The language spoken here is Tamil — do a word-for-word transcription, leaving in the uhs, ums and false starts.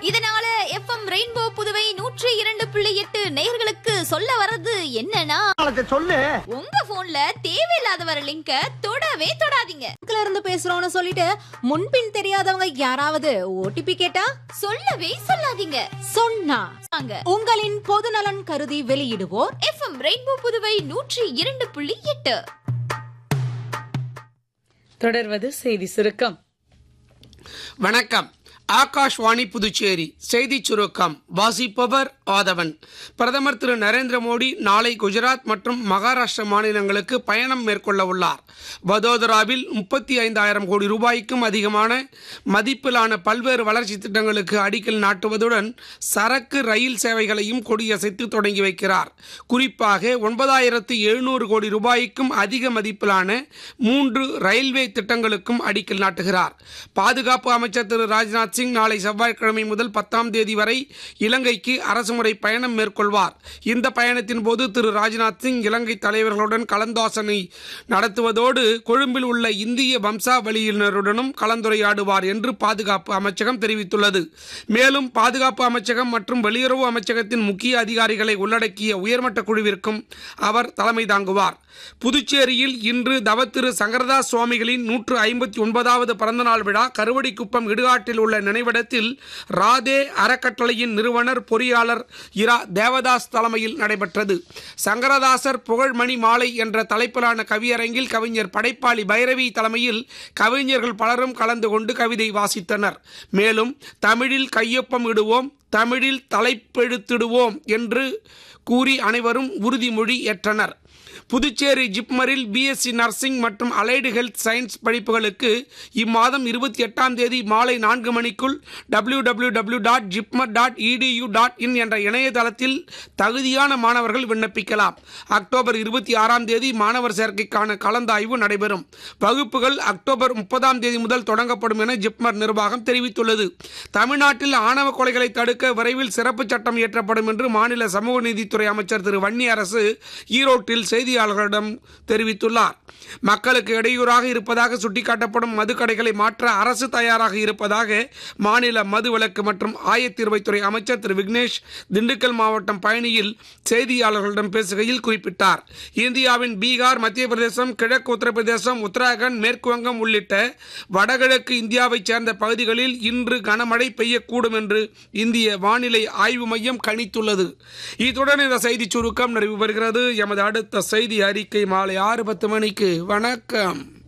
இதனால எஃப்எம் ரெயின்போ புதுவை நூற்றி இரண்டு புள்ளி எட்டு நேயர்களுக்கு சொல்ல வர்றது என்னன்னா, சொல்லு, உங்க போன்ல தேவையில்லாத வர லிங்க தொடவே தொடாதீங்க. இருந்து பேசுறோம்னு சொல்லிட்டு முன்பின் தெரியாதவங்க யாராவது ஓடிபி கேட்டா சொல்லவே சொல்லாதீங்க. சொன்னா உங்களின் பொது நலன் கருதி வெளியிடுவோர் எஃப்எம் ரெயின்போ புதுவை நூற்றி இரண்டு புள்ளி எட்டு. தொடர்வது செய்தி சுருக்கம். வணக்கம். ஆகாஷ்வாணி புதுச்சேரி செய்தி சுருக்கம் வாசிப்பவர் ஆதவன். பிரதமர் திரு நரேந்திர மோடி நாளை குஜராத் மற்றும் மகாராஷ்டிரா மாநிலங்களுக்கு பயணம் மேற்கொள்ள உள்ளார். வதோதராவில் முப்பத்தி ஐந்தாயிரம் கோடி ரூபாய்க்கும் அதிகமான மதிப்பிலான பல்வேறு வளர்ச்சி திட்டங்களுக்கு அடிக்கல் நாட்டுவதுடன் சரக்கு ரயில் சேவைகளையும் கொடியசைத்து தொடங்கி வைக்கிறார். குறிப்பாக ஒன்பதாயிரத்து எழுநூறு கோடி ரூபாய்க்கும் அதிக மதிப்பிலான மூன்று ரயில்வே திட்டங்களுக்கும் அடிக்கல் நாட்டுகிறார். பாதுகாப்பு அமைச்சர் திரு ராஜ்நாத் சிங் நாளை செவ்வாய்க்கிழமை முதல் பத்தாம் தேதி வரை இலங்கைக்கு அரசுமுறை பயணம் மேற்கொள்வார். இந்த பயணத்தின் போது திரு ராஜ்நாத் சிங் இலங்கை தலைவர்களுடன் கலந்தாலோசனை நடத்துவதோடு கொழும்பில் உள்ள இந்திய வம்சாவளியினருடனும் கலந்துரையாடுவார் என்று பாதுகாப்பு அமைச்சகம் தெரிவித்துள்ளது. மேலும் பாதுகாப்பு அமைச்சகம் மற்றும் வெளியுறவு அமைச்சகத்தின் முக்கிய அதிகாரிகளை உள்ளடக்கிய உயர்மட்ட குழுவிற்கும் அவர் தலைமை தாங்குவார். புதுச்சேரியில் இன்று தவத்திரு சங்கரதாஸ் சுவாமிகளின் நூற்று ஐம்பத்தி ஒன்பதாவது பிறந்தநாள் விழா கருவடிக்குப்பம் இடுகாட்டில் உள்ள நினைவிடத்தில் ராதே அறக்கட்டளையின் நிறுவனர் பொறியாளர் இரா தேவதாஸ் தலைமையில் நடைபெற்றது. சங்கரதாசர் புகழ்மணி மாலை என்ற தலைப்பிலான கவியரங்கில் கவிஞர் படைப்பாளி பைரவி தலைமையில் கவிஞர்கள் பலரும் கலந்து கொண்டு கவிதை வாசித்தனர். மேலும் தமிழில் கையொப்பம் இடுவோம், தமிழில் தலைப்பெழுத்திடுவோம் என்று கூறி அனைவரும் உறுதிமொழி ஏற்றனர். புதுச்சேரி ஜிப்மரில் பிஎஸ்சி நர்சிங் மற்றும் அலைடு ஹெல்த் சயின்ஸ் படிப்புகளுக்கு இம்மாதம் இருபத்தி எட்டாம் தேதி மாலை நான்கு மணிக்குள் W W W dot JIPMER dot edu dot in என்ற இணையதளத்தில் தகுதியான மாணவர்கள் விண்ணப்பிக்கலாம். அக்டோபர் இருபத்தி ஆறாம் தேதி மாணவர் சேர்க்கைக்கான கலந்தாய்வு நடைபெறும். வகுப்புகள் அக்டோபர் முப்பதாம் தேதி முதல் தொடங்கப்படும் என ஜிப்மர் நிர்வாகம் தெரிவித்துள்ளது. தமிழ்நாட்டில் ஆணவ கொலைகளை தடுக்க விரைவில் சிறப்பு சட்டம் இயற்றப்படும் என்று மாநில சமூக நீதித்துறை அமைச்சர் திரு வன்னியரசு ஈரோட்டில் செய்தி செய்தியாளர்களிடம் தெரிவித்துள்ளார். மக்களுக்கு இடையூறாக இருப்பதாக சுட்டிக்காட்டப்படும் மதுக்கடைகளை மாற்ற அரசு தயாராக இருப்பதாக மாநில மதுவிலக்கு மற்றும் ஆயத்தீர்வைத்துறை அமைச்சர் திரு விக்னேஷ் திண்டுக்கல் மாவட்டம் பழனியில் செய்தியாளர்களிடம் பேசுகையில் குறிப்பிட்டார். இந்தியாவின் பீகார், மத்திய பிரதேசம், கிழக்கு உத்தரப்பிரதேசம், உத்தராகண்ட், மேற்கு வங்கம் உள்ளிட்ட வடகிழக்கு இந்தியாவைச் சேர்ந்த பகுதிகளில் இன்று கனமழை பெய்யக்கூடும் என்று இந்திய வானிலை ஆய்வு மையம் கணித்துள்ளது. இத்துடன் இந்த செய்தி சுருக்கம் நிறைவு பெறுகிறது. எமது அடுத்த செய்தி அறிக்கை மாலை ஆறு பத்து மணிக்கு. வணக்கம்.